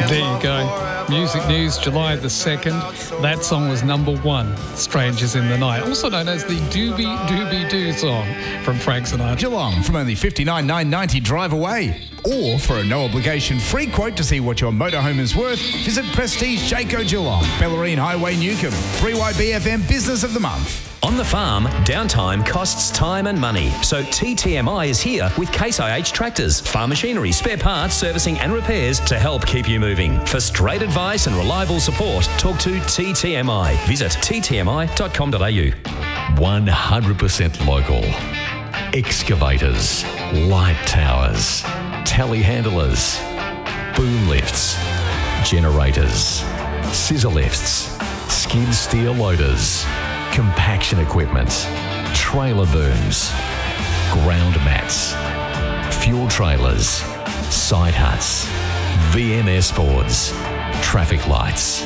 There you go. Music News, July the 2nd. That song was number 1, Strangers in the Night, also known as the Doobie Doobie Doo song from Frank Sinatra. Geelong from only $59,990 drive away. Or for a no-obligation free quote to see what your motorhome is worth, visit Prestige Jayco Geelong, Bellarine Highway Newcomb, 3YBFM Business of the Month. On the farm, downtime costs time and money. So TTMI is here with Case IH tractors, farm machinery, spare parts, servicing and repairs to help keep you moving. For straight advice and reliable support, talk to TTMI. Visit ttmi.com.au. 100% local. Excavators, light towers, telehandlers, boom lifts, generators, scissor lifts, skid steer loaders, compaction equipment, trailer booms, ground mats, fuel trailers, side huts, VMS boards, traffic lights.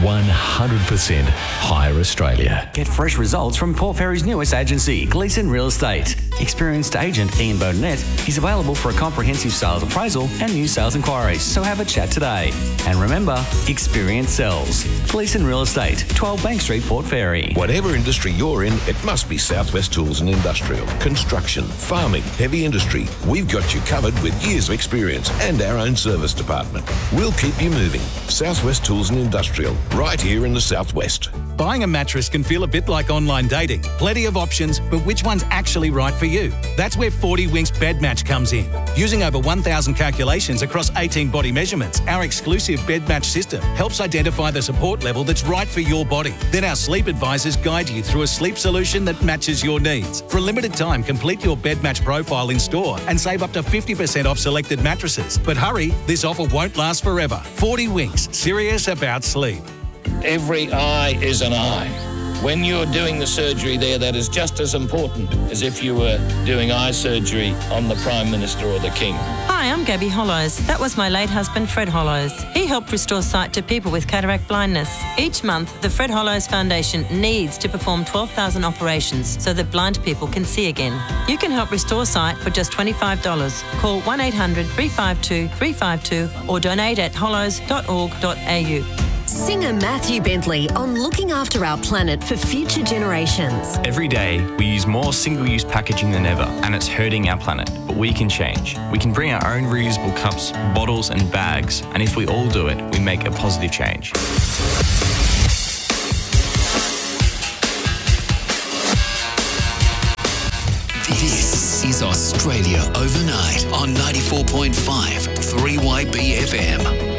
100% Hire Australia. Get fresh results from Port Fairy's newest agency, Gleeson Real Estate. Experienced agent Ian Bowdenette is available for a comprehensive sales appraisal and new sales inquiries, so have a chat today. And remember, experience sells. Gleeson Real Estate, 12 Bank Street, Port Fairy. Whatever industry you're in, it must be Southwest Tools and Industrial. Construction, farming, heavy industry. We've got you covered with years of experience and our own service department. We'll keep you moving. Southwest Tools and Industrial, right here in the Southwest. Buying a mattress can feel a bit like online dating. Plenty of options, but which one's actually right for you? That's where 40 Winks Bed Match comes in. Using over 1,000 calculations across 18 body measurements, our exclusive Bed Match system helps identify the support level that's right for your body. Then our sleep advisors guide you through a sleep solution that matches your needs. For a limited time, complete your Bed Match profile in store and save up to 50% off selected mattresses. But hurry, this offer won't last forever. 40 Winks, serious about sleep. Every eye is an eye. When you're doing the surgery there, that is just as important as if you were doing eye surgery on the Prime Minister or the King. Hi, I'm Gabby Hollows. That was my late husband, Fred Hollows. He helped restore sight to people with cataract blindness. Each month, the Fred Hollows Foundation needs to perform 12,000 operations so that blind people can see again. You can help restore sight for just $25. Call 1-800-352-352 or donate at hollows.org.au. Singer Matthew Bentley on looking after our planet for future generations. Every day, we use more single-use packaging than ever, and it's hurting our planet. But we can change. We can bring our own reusable cups, bottles and bags, and if we all do it, we make a positive change. This is Australia Overnight on 94.5 3YBFM.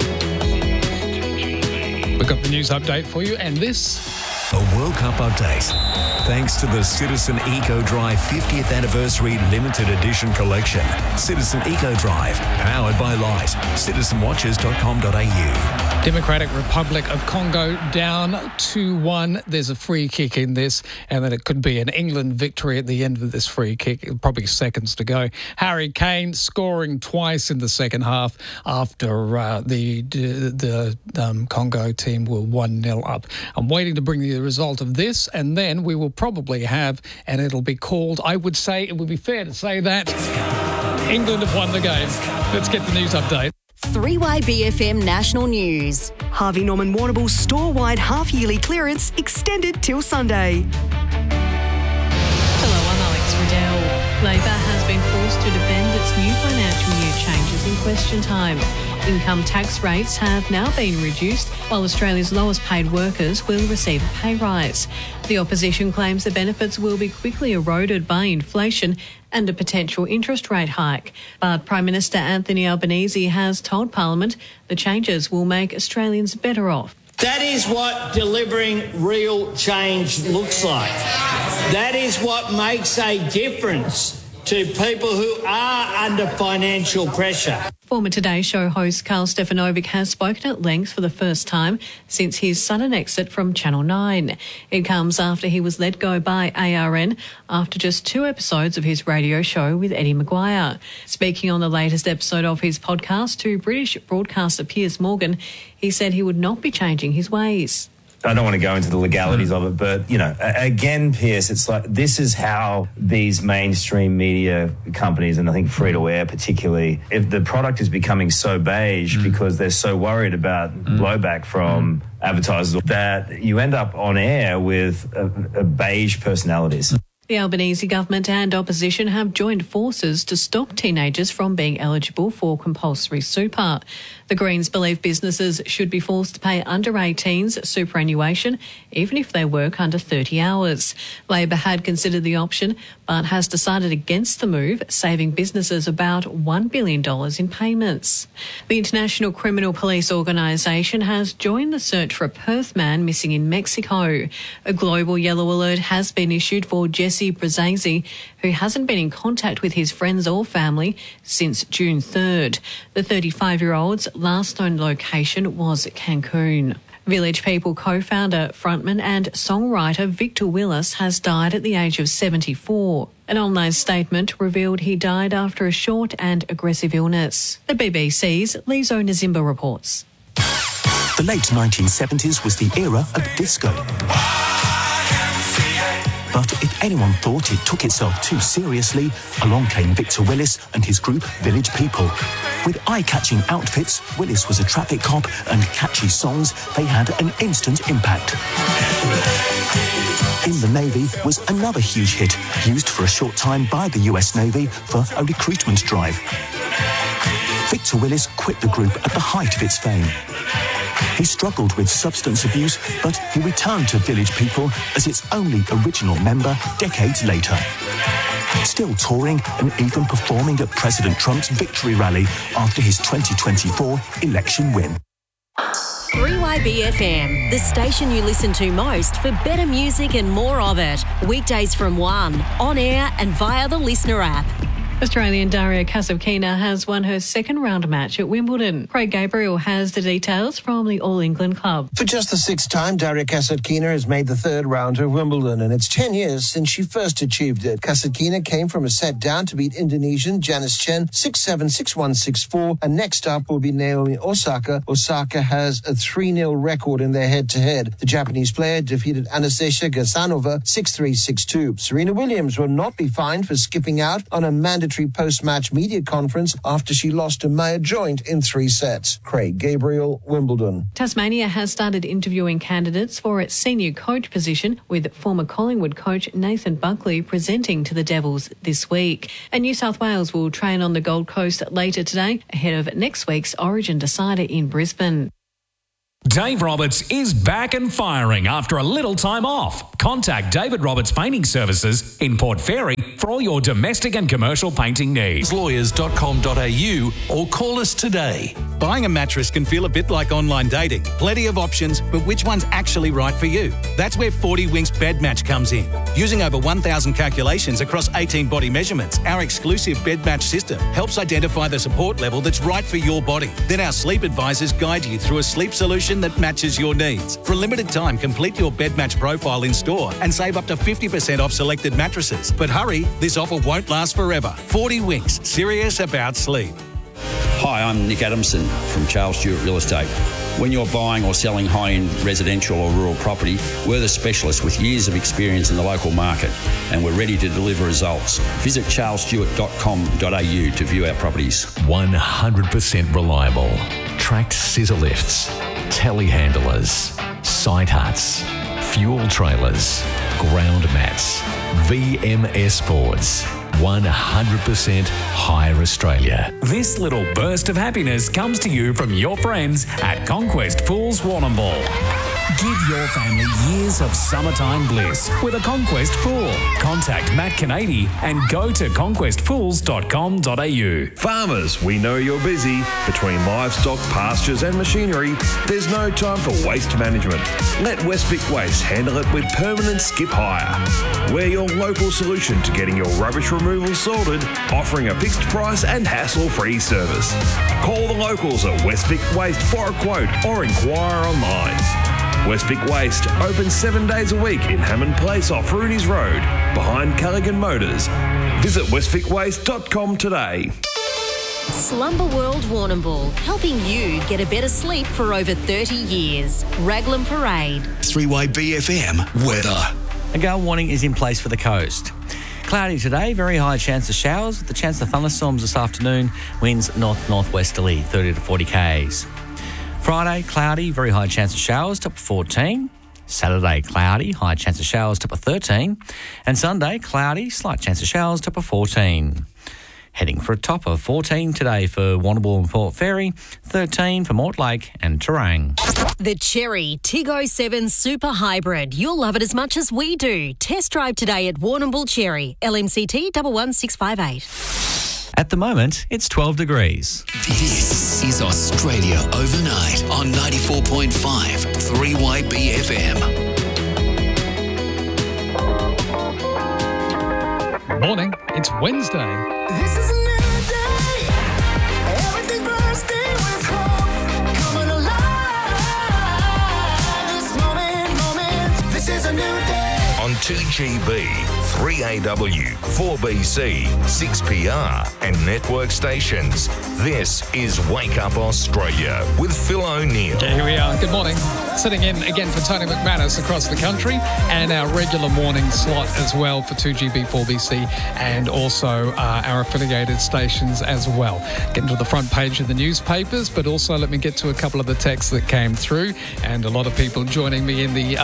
We've got the news update for you, and this... A World Cup update. Thanks to the Citizen Eco Drive 50th Anniversary Limited Edition Collection. Citizen Eco Drive, powered by Light. CitizenWatches.com.au. Democratic Republic of Congo down 2-1. There's a free kick in this, and then it could be an England victory at the end of this free kick. Probably seconds to go. Harry Kane scoring twice in the second half after the Congo team were 1-0 up. I'm waiting to bring you the result of this, and then we will probably have, and it'll be called, I would say, it would be fair to say that England have won the game. Let's get the news update. 3YBFM National News. Harvey Norman Warrnambool's store-wide half-yearly clearance extended till Sunday. Hello, I'm Alex Riddell. Labor has been forced to defend its new financial year changes in question time. Income tax rates have now been reduced, while Australia's lowest paid workers will receive a pay rise. The opposition claims the benefits will be quickly eroded by inflation and a potential interest rate hike. But Prime Minister Anthony Albanese has told Parliament the changes will make Australians better off. That is what delivering real change looks like. That is what makes a difference to people who are under financial pressure. Former Today Show host Carl Stefanovic has spoken at length for the first time since his sudden exit from Channel 9. It comes after he was let go by ARN after just 2 episodes of his radio show with Eddie Maguire. Speaking on the latest episode of his podcast to British broadcaster Piers Morgan, he said he would not be changing his ways. I don't want to go into the legalities of it, but, you know, again, Piers, it's like this is how these mainstream media companies, and I think free-to-air particularly, if the product is becoming so beige because they're so worried about blowback from advertisers that you end up on air with a beige personalities. The Albanese government and opposition have joined forces to stop teenagers from being eligible for compulsory super. The Greens believe businesses should be forced to pay under 18s superannuation, even if they work under 30 hours. Labor had considered the option, but has decided against the move, saving businesses about $1 billion in payments. The International Criminal Police Organisation has joined the search for a Perth man missing in Mexico. A global yellow alert has been issued for Jesse Brazazi, who hasn't been in contact with his friends or family since June 3rd. The 35-year-old's last known location was Cancun. Village People co-founder, frontman and songwriter Victor Willis has died at the age of 74. An online statement revealed he died after a short and aggressive illness. The BBC's Lizo Nazimba reports. The late 1970s was the era of disco. But if anyone thought it took itself too seriously, along came Victor Willis and his group Village People. With eye-catching outfits, Willis was a traffic cop, and catchy songs, they had an instant impact. In the Navy was another huge hit, used for a short time by the US Navy for a recruitment drive. Victor Willis quit the group at the height of its fame. He struggled with substance abuse, but he returned to Village People as its only original member decades later. Still touring and even performing at President Trump's victory rally after his 2024 election win. 3YBFM, the station you listen to most for better music and more of it. Weekdays from 1, on air and via the Listener app. Australian Daria Kasatkina has won her second round match at Wimbledon. Craig Gabriel has the details from the All England Club. For just the sixth time, Daria Kasatkina has made the third round of Wimbledon, and it's 10 years since she first achieved it. Kasatkina came from a set down to beat Indonesian Janice Chen 6-7, 6-1, 6-4, and next up will be Naomi Osaka. Osaka has a 3-0 record in their head-to-head. The Japanese player defeated Anastasia Gasanova 6-3, 6-2. Serena Williams will not be fined for skipping out on a mandatory post-match media conference after she lost to Maya Joint in 3 sets. Craig Gabriel, Wimbledon. Tasmania has started interviewing candidates for its senior coach position, with former Collingwood coach Nathan Buckley presenting to the Devils this week. And New South Wales will train on the Gold Coast later today, ahead of next week's Origin decider in Brisbane. Dave Roberts is back and firing after a little time off. Contact David Roberts Painting Services in Port Fairy for all your domestic and commercial painting needs. Lawyers.com.au or call us today. Buying a mattress can feel a bit like online dating. Plenty of options, but which one's actually right for you? That's where 40 Winks Bed Match comes in. Using over 1,000 calculations across 18 body measurements, our exclusive Bed Match system helps identify the support level that's right for your body. Then our sleep advisors guide you through a sleep solution that matches your needs. For a limited time, complete your Bed Match profile in store and save up to 50% off selected mattresses. But hurry, this offer won't last forever. 40 Winks, serious about sleep. Hi, I'm Nick Adamson from Charles Stewart Real Estate. When you're buying or selling high-end residential or rural property, we're the specialists with years of experience in the local market, and we're ready to deliver results. Visit charlesstewart.com.au to view our properties. 100% reliable. Tracked scissor lifts, telehandlers, site huts, fuel trailers, ground mats, VMS boards. 100% Hire Australia. This little burst of happiness comes to you from your friends at Conquest Pools Warrnambool. Give your family years of summertime bliss with a Conquest pool. Contact Matt Canady and go to conquestpools.com.au. Farmers, we know you're busy. Between livestock, pastures and machinery, there's no time for waste management. Let Westvic Waste handle it with permanent skip hire. We're your local solution to getting your rubbish removal sorted, offering a fixed price and hassle-free service. Call the locals at Westvic Waste for a quote or inquire online. Westvic Waste, open 7 days a week in Hammond Place off Rooney's Road, behind Callaghan Motors. Visit westvicwaste.com today. Slumber World Warrnambool, helping you get a better sleep for over 30 years. Raglan Parade. 3YBFM weather. A gale warning is in place for the coast. Cloudy today, very high chance of showers with the chance of thunderstorms this afternoon. Winds north-northwesterly, 30 to 40 k's. Friday, cloudy, very high chance of showers, top of 14. Saturday, cloudy, high chance of showers, top of 13. And Sunday, cloudy, slight chance of showers, top of 14. Heading for a top of 14 today for Warrnambool and Port Fairy, 13 for Mortlake and Terang. The Cherry Tiggo 7 Super Hybrid. You'll love it as much as we do. Test drive today at Warrnambool Cherry, LMCT 11658. At the moment, it's 12 degrees. This is Australia Overnight on 94.5 3YBFM. Morning, it's Wednesday. This is a new day. Everything bursting with hope. Coming alive. This moment. This is a new day. On 2GB, 3AW, 4BC, 6PR and network stations. This is Wake Up Australia with Phil O'Neill. Okay, here we are. Good morning. Sitting in again for Tony McManus across the country and our regular morning slot as well for 2GB, 4BC and also our affiliated stations as well. Getting to the front page of the newspapers, but also let me get to a couple of the texts that came through and a lot of people joining me in the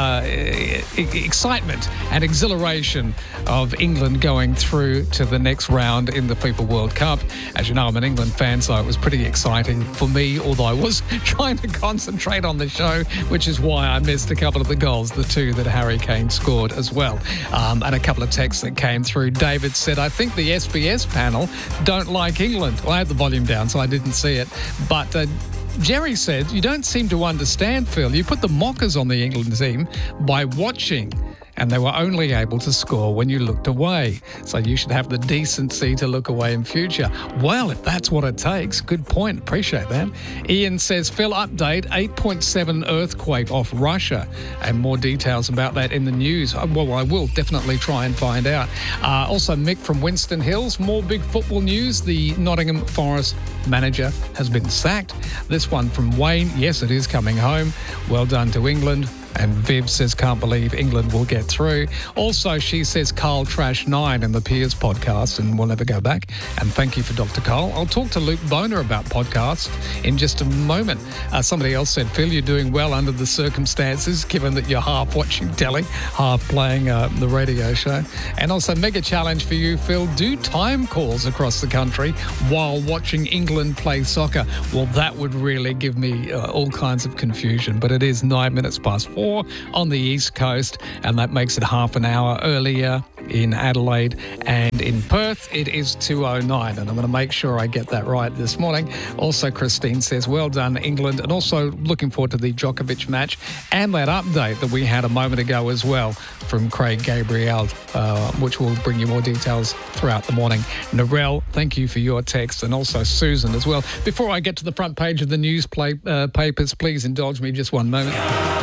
excitement and exhilaration of England going through to the next round in the FIFA World Cup. As you know, I'm an England fan, so it was pretty exciting for me, although I was trying to concentrate on the show, which is why I missed a couple of the goals, the two that Harry Kane scored as well. And a couple of texts that came through. David said, I think the SBS panel don't like England. Well, I had the volume down, so I didn't see it. But Jerry said, you don't seem to understand, Phil. You put the mockers on the England team by watching, and they were only able to score when you looked away. So you should have the decency to look away in future. Well, if that's what it takes, good point. Appreciate that. Ian says, Phil, update, 8.7 earthquake off Russia. And more details about that in the news. Well, I will definitely try and find out. Also, Mick from Winston Hills, more big football news. The Nottingham Forest manager has been sacked. This one from Wayne, yes, it is coming home. Well done to England. And Viv says, can't believe England will get through. Also, she says, Carl Trash 9 in the Piers podcast, and we'll never go back. And thank you for Dr. Cole. I'll talk to Luke Boner about podcasts in just a moment. Somebody else said, Phil, you're doing well under the circumstances, given that you're half watching telly, half playing the radio show. And also, mega challenge for you, Phil, do time calls across the country while watching England play soccer. Well, that would really give me all kinds of confusion, but it is 9 minutes past 4 on the East Coast, and that makes it half an hour earlier in Adelaide, and in Perth it is 2:09, and I'm going to make sure I get that right this morning. Also, Christine says, well done England, and also looking forward to the Djokovic match and that update that we had a moment ago as well from Craig Gabriel, which will bring you more details throughout the morning. Narelle, thank you for your text, and also Susan as well. Before I get to the front page of the news papers, please indulge me just one moment.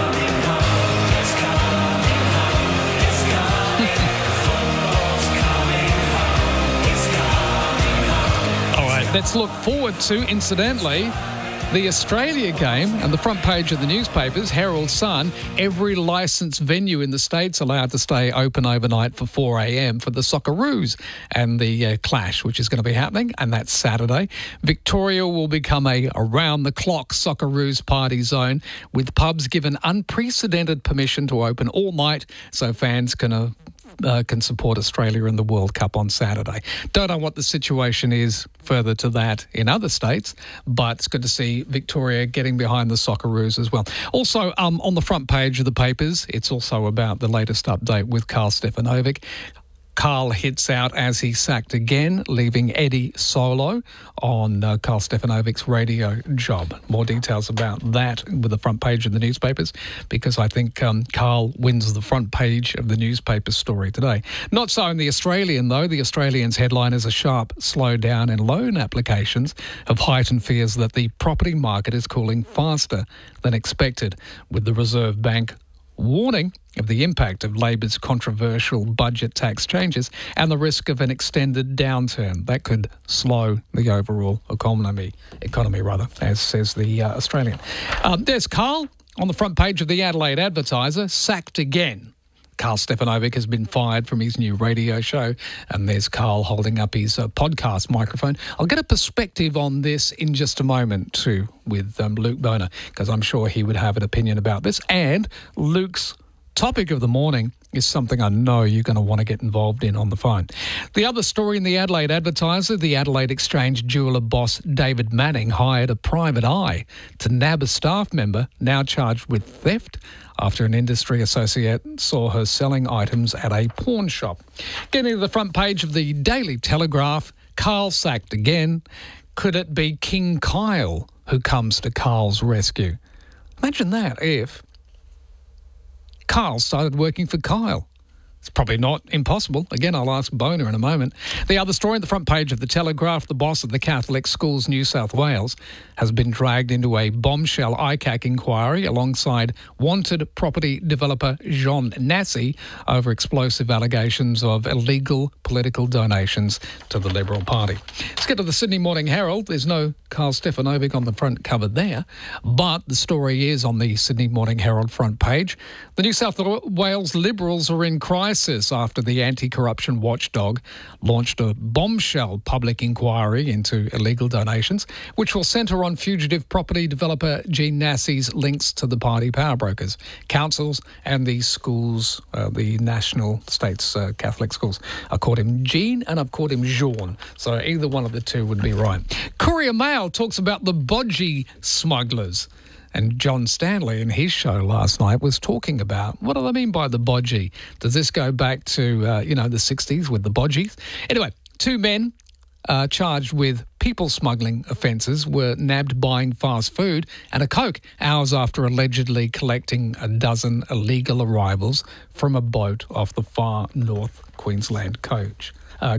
Let's look forward to, incidentally, the Australia game and the front page of the newspapers, Herald Sun. Every licensed venue in the States allowed to stay open overnight for 4 a.m. for the Socceroos and the clash, which is going to be happening, and that's Saturday. Victoria will become a around-the-clock Socceroos party zone, with pubs given unprecedented permission to open all night so fans can support Australia in the World Cup on Saturday. Don't know what the situation is further to that in other states, but it's good to see Victoria getting behind the Socceroos as well. Also, on the front page of the papers, it's also about the latest update with Karl Stefanovic. Karl hits out as he sacked again, leaving Eddie solo on Karl Stefanovic's radio job. More details about that with the front page of the newspapers, because I think Karl wins the front page of the newspaper story today. Not so in the Australian, though. The Australian's headline is a sharp slowdown in loan applications of heightened fears that the property market is cooling faster than expected, with the Reserve Bank warning of the impact of Labor's controversial budget tax changes and the risk of an extended downturn that could slow the overall economy, as says the Australian. There's Carl on the front page of the Adelaide Advertiser, sacked again. Carl Stefanovic has been fired from his new radio show, and there's Carl holding up his podcast microphone. I'll get a perspective on this in just a moment too with Luke Boner, because I'm sure he would have an opinion about this. And Luke's topic of the morning is something I know you're going to want to get involved in on the phone. The other story in the Adelaide Advertiser, the Adelaide Exchange jeweller boss David Manning hired a private eye to nab a staff member now charged with theft after an industry associate saw her selling items at a pawn shop. Getting to the front page of the Daily Telegraph, Carl sacked again. Could it be King Kyle who comes to Carl's rescue? Imagine that if Carl started working for Kyle. It's probably not impossible. Again, I'll ask Boner in a moment. The other story on the front page of the Telegraph, the boss of the Catholic Schools New South Wales has been dragged into a bombshell ICAC inquiry alongside wanted property developer John Nassi over explosive allegations of illegal political donations to the Liberal Party. Let's get to the Sydney Morning Herald. There's no Carl Stefanovic on the front cover there, but the story is on the Sydney Morning Herald front page. The New South Wales Liberals are in crisis after the anti-corruption watchdog launched a bombshell public inquiry into illegal donations, which will centre on fugitive property developer Jean Nassi's links to the party power brokers, councils and the schools, the national states Catholic schools. I called him Jean and I've called him Jean, so either one of the two would be right. Courier Mail talks about the bodgy smugglers. And John Stanley in his show last night was talking about, what do they mean by the bodgy? Does this go back to, the 60s with the bodgies? Anyway, two men charged with people smuggling offences were nabbed buying fast food and a Coke hours after allegedly collecting a dozen illegal arrivals from a boat off the far north Queensland coast. The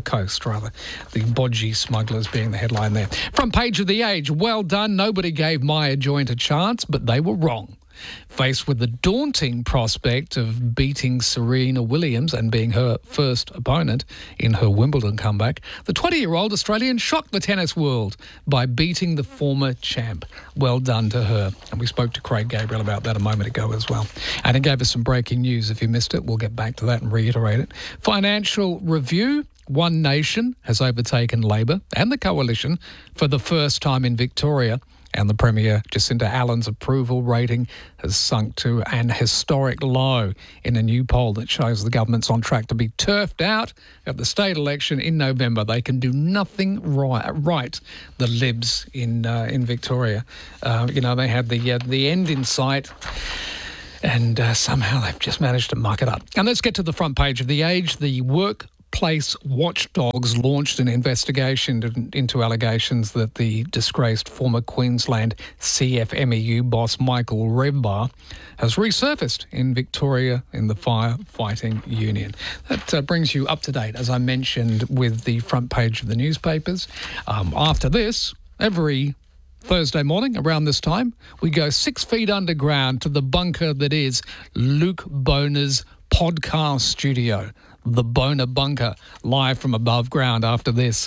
bodgy smugglers being the headline there. Front page of The Age, well done, nobody gave Maya Joint a chance, but they were wrong. Faced with the daunting prospect of beating Serena Williams and being her first opponent in her Wimbledon comeback, the 20-year-old Australian shocked the tennis world by beating the former champ. Well done to her. And we spoke to Craig Gabriel about that a moment ago as well. And it gave us some breaking news. If you missed it, we'll get back to that and reiterate it. Financial Review. One Nation has overtaken Labor and the Coalition for the first time in Victoria, and the Premier Jacinda Ardern's approval rating has sunk to an historic low in a new poll that shows the government's on track to be turfed out at the state election in November. They can do nothing right, the Libs in Victoria. They had the end in sight, and somehow they've just managed to muck it up. And let's get to the front page of The Age. The Workplace Watchdogs launched an investigation into allegations that the disgraced former Queensland CFMEU boss Michael Revbar has resurfaced in Victoria in the firefighting union. That brings you up to date, as I mentioned, with the front page of the newspapers. After this, every Thursday morning around this time, we go 6 feet underground to the bunker that is Luke Boner's podcast studio. The Boner Bunker, live from above ground after this.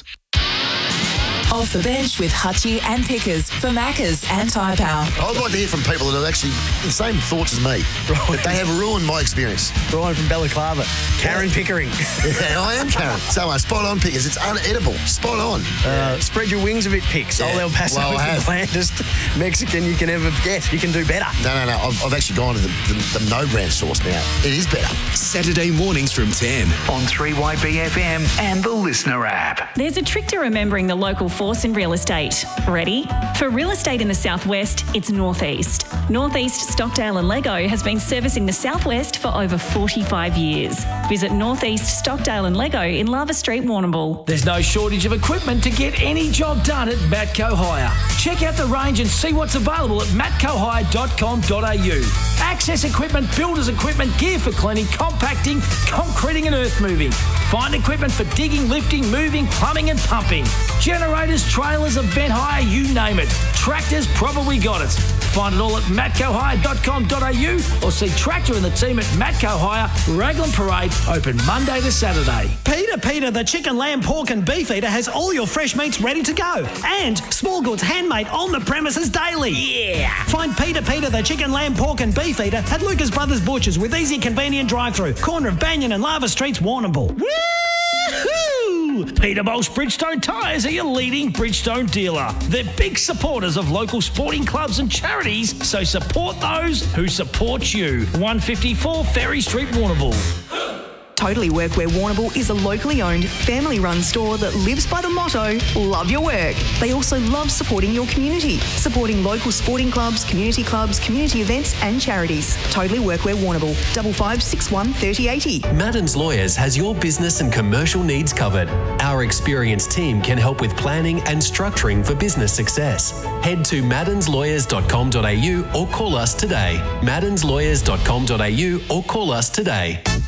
Off the bench with Hutchie and Pickers for Maccas and Tyre Power. I'd like to hear from people that have actually the same thoughts as me. That they have ruined my experience. Brian from Balaclava. Karen Pickering. Yeah, I am Karen. So spot on, Pickers. It's unedible. Spot on. Spread your wings a bit, Picks. Yeah. Old El Paso is the blandest Mexican you can ever get. You can do better. No. I've actually gone to the no-brand sauce now. It is better. Saturday mornings from 10 on 3YBFM and the Listener app. There's a trick to remembering the local force in real estate. Ready? For real estate in the southwest, it's Northeast. Northeast Stockdale and Lego has been servicing the southwest for over 45 years. Visit Northeast Stockdale and Lego in Lava Street, Warrnambool. There's no shortage of equipment to get any job done at Matco Hire. Check out the range and see what's available at matcohire.com.au. Access equipment, builders equipment, gear for cleaning, compacting, concreting and earth moving. Find equipment for digging, lifting, moving, plumbing and pumping. Generators, trailers, event hire, you name it. Tractors probably got it. Find it all at matcohire.com.au or see Tractor and the team at Matco Hire, Raglan Parade, open Monday to Saturday. Peter, the chicken, lamb, pork and beef eater has all your fresh meats ready to go. And small goods handmade on the premises daily. Yeah! Find Peter, the chicken, lamb, pork and beef eater at Lucas Brothers Butchers with easy, convenient drive-through. Corner of Banyan and Lava Streets, Warrnambool. Woo-hoo! Peterbolt's Bridgestone Tyres are your leading Bridgestone dealer. They're big supporters of local sporting clubs and charities, so support those who support you. 154 Ferry Street, Warrnambool. Totally Workwear Warrnambool is a locally owned, family-run store that lives by the motto, love your work. They also love supporting your community, supporting local sporting clubs, community events and charities. Totally Workwear Warrnambool, 5561 3080. Madden's Lawyers has your business and commercial needs covered. Our experienced team can help with planning and structuring for business success. Head to maddenslawyers.com.au or call us today. maddenslawyers.com.au or call us today.